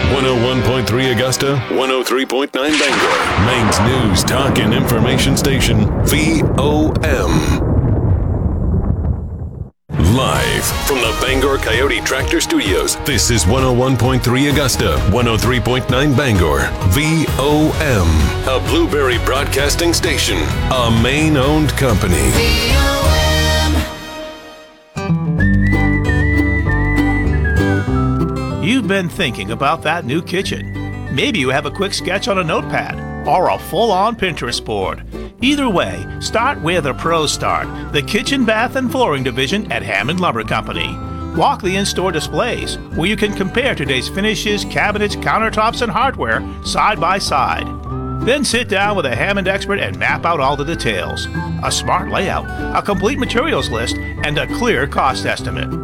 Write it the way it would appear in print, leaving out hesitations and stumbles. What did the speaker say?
101.3 Augusta, 103.9 Bangor. Maine's news, talk, and information station, VOM. Live from the Bangor Coyote Tractor Studios, this is 101.3 Augusta, 103.9 Bangor, VOM, a Blueberry Broadcasting station, a Maine-owned company. You've been thinking about that new kitchen. Maybe you have a quick sketch on a notepad or a full-on Pinterest board. Either way, start where the pros start, the kitchen, bath, and flooring division at Hammond Lumber Company. Walk the in-store displays where you can compare today's finishes, cabinets, countertops, and hardware side by side. Then sit down with a Hammond expert and map out all the details. A smart layout, a complete materials list, and a clear cost estimate.